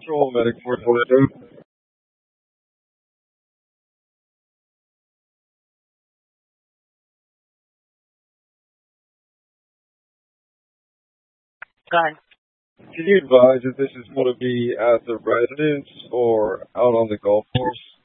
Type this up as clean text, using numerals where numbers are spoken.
Central, Medic 422. Go ahead. Can you advise if this is going to be at the residence or out on the golf course?